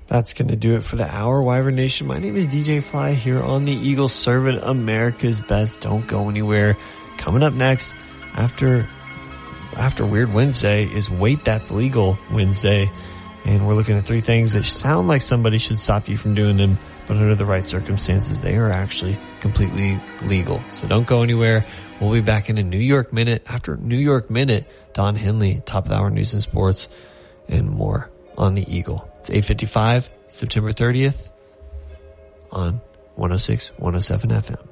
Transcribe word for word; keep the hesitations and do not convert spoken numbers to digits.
That's going to do it for the hour, Wyvern Nation. My name is D J Fly here on the Eagle, serving America's best. Don't go anywhere. Coming up next, after after Weird Wednesday, is Wait, That's Legal Wednesday. And we're looking at three things that sound like somebody should stop you from doing them, but under the right circumstances, they are actually completely legal. So don't go anywhere. We'll be back in a New York Minute. After New York Minute, Don Henley, top of the hour news and sports, and more on the Eagle. It's eight fifty-five, September thirtieth, on one oh six, one oh seven F M.